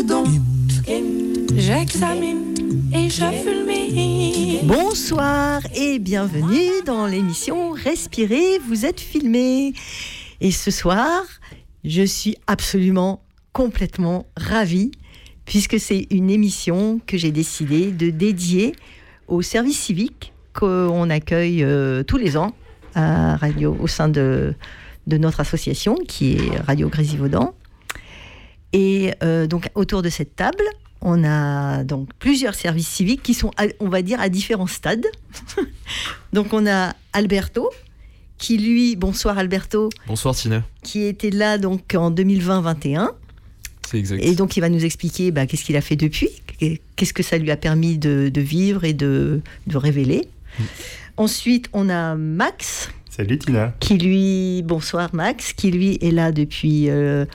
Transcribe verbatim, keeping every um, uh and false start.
J'examine et je fulmine. Bonsoir et bienvenue dans l'émission Respirer, vous êtes filmé. Et ce soir, je suis absolument, complètement ravie, puisque c'est une émission que j'ai décidé de dédier au service civique qu'on accueille euh, tous les ans à Radio, au sein de, de notre association, qui est Radio Grésivaudan. Et euh, donc, autour de cette table, on a donc plusieurs services civiques qui sont, à, on va dire, à différents stades. Donc, on a Alberto, qui lui, bonsoir Alberto. Bonsoir Tina. Qui était là donc en deux mille vingt vingt et un. C'est exact. Et donc, il va nous expliquer bah, qu'est-ce qu'il a fait depuis, qu'est-ce que ça lui a permis de, de vivre et de, de révéler. Mmh. Ensuite, on a Max. Salut Tina. Qui lui, bonsoir Max, qui lui est là depuis euh,